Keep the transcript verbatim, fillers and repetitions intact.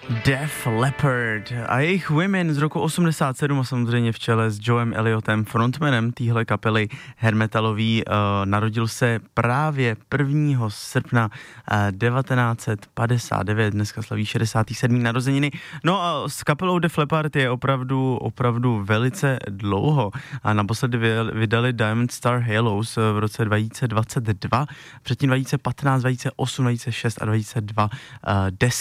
Def Leppard a jejich Women z roku osmdesát sedm a samozřejmě v čele s Joem Elliotem, frontmanem téhle kapely hair metalový, uh, narodil se právě prvního srpna uh, devatenáct set padesát devět, dneska slaví šedesátý sedmý narozeniny. No a s kapelou Def Leppard je opravdu, opravdu velice dlouho a naposledy vydali Diamond Star Halos v roce dva tisíce dvacet dva, předtím dva tisíce patnáct, dva tisíce osm, dva tisíce šest a dva tisíce dva uh, desky.